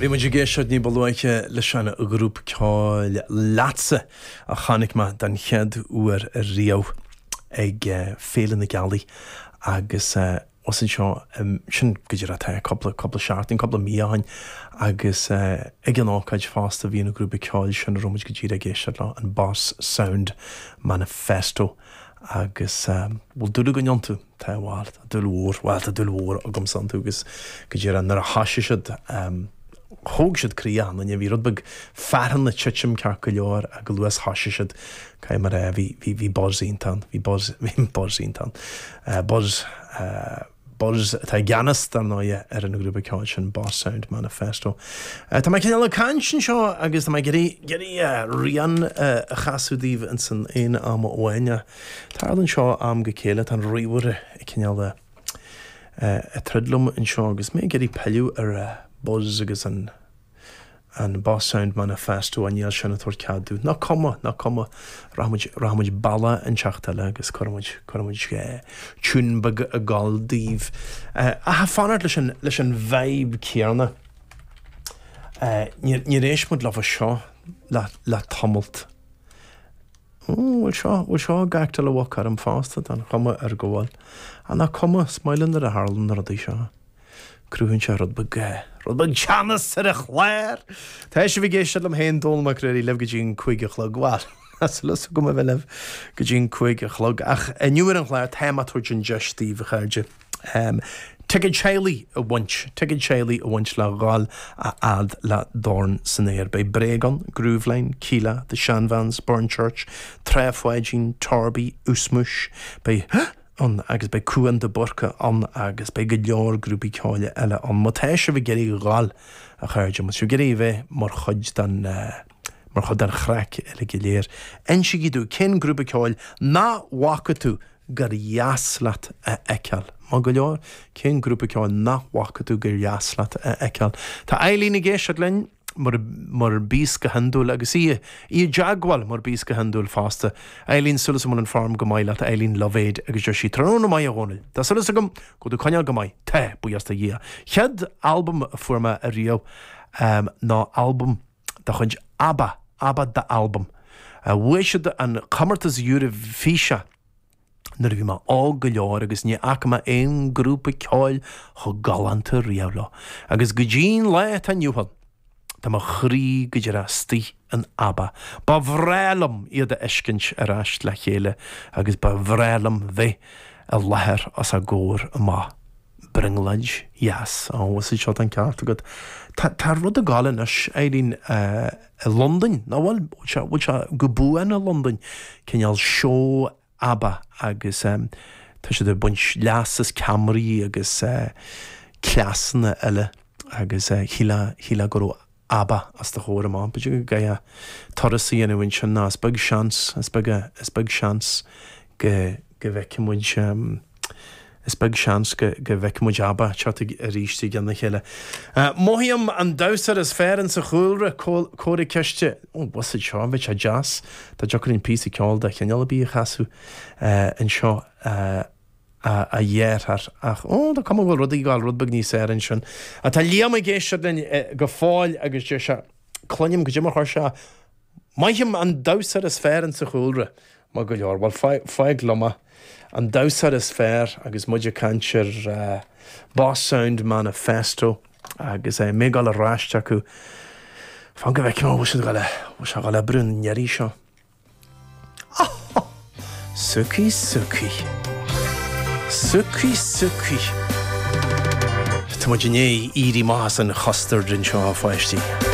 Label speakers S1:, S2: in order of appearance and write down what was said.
S1: Bhí muid géisiad ní bolúiche le sena a grúp ceáil lása a chanig ma den chead uair a riamh ag féile na gealaí agus osan seo sin goidir atá coppla seaarttain, coppla míáin agus ag an ácaid fásta bhí na grúpa ceáil sin romuid go dtír a géisiad le an Boss Sound Manifesto agus bhfuil dúla go neantú tá bháil a dulhór a gomsantú agus go dtír an nar a hasisiad hóg siad crían a bhí rud bag fearhan na titim cear go leor a go luas hasisiad cai mar bhí borzíntan Buzz tá ganas dar náide ar an grúpa ceáil sin Boss Sound Manifesto. Tá mai cinál cain sin seo agus tá mai geí rian a chasúdíh in san éana am óhaine. Tá an seo am go céile an riúre i cinál a tridlum in seo agus mé geí peiliú ar Buzz agus an Boss Sound Manifesto an níl sinna tuair ceadú. Na cuma ramuid balla an teachtaile agus cormuid tún bag a gáildíh. A ha fanart leis an vibe céarna. Ní rééis mud lefah seo le tamalt. Bhfuil seo gaachta le bhcar an fásta an chuma ar gháil. A na cuma smailin ar a hálan ar a dí seo. Cruúhann se rud bag teannas ar a chléir. Tá sé bhí géisiad am héon dul mar cruirí leh go dtíon chuige chlog bháil. Las go bheith leh go dtíon chuige chlog ach nuair an chléir téimeúir sin deistíh a chairde. Tuigid séalaí a bhaint le gáil a ad le dorn san éir bei Bregan, Grúvlein, Cíla, the Shanvans, Burnchurch, Trefhaidín, Torby, Usmush, bei agus bei Cuan de Burca an agus bei go leor grúpi ceáile eile an matéise bhí geirí gáil a chairde mas geirí bheith mar chud den chreic eile go léir. En si gidú cin grúpa ceáil ná wacha tú gur jaaslat a eiceal. Má go leor cin grúpa ceáil ná wacha tú gur jaaslat a eiceal. Tá Eileen i géisiad lein mar bís go handúil agus í deagháil mar bís go handúil fásta. Eileen sulas am an farm go maiile a Eileen Lovéid agus jo sí tróna mai a gháil. Tá sulas agam go dú caneal go mai te buasta dhé. Chead album a fuama a Rio ná album da chuid ABBA da album. Bhuiisiad an Camartas Eurovísia nar bhí má á go leor agus ní acama éon grúpa ceáil chu galanta riamh. Agus go dín le tá nniuhan. Tá má chrí go dtíar astí an ABBA. Ba bhrélam iad a iscint ar ast le chéile agus ba bhrélam bheith a lethir as a ggóir a má. Bringlaid, yes, was seo an ceart agad. Tá rud a gálan is Eileen London, ná bhfuil se go buan a London cinneal seo ABBA agus tá sé de buint leasas Camry agus cleasanna eile agus híla go ABBA as de chóir am an, beidir go gaia torasaí ana bhain sin ná, is big seans go bheicimid is big seans go bheicimid ABBA teat a ríistí gan na chéile. Móíam an dásar is fearan sa chúlra córa ceiste, was it seo, bheit a jazz, tá jocarinn písa ceáil de cheanal bí a chasú an seo a dhéarthar ach dá cum bhfuil rud í gáil rud bag níos éan sin. A tá líam a géisiad go fáil agus de se clonim go dtí mar se maithim an dásar is fearan sa chúlra má go leor bhil feig loma an dásar is fear agus muidir cantir Boss Sound Manifesto agus mé gáil a ráiste acu fan go bheith bhis se gáil brún nearí seo. Suki. Tá muidir né írí más an chastar drin seo á fáistí.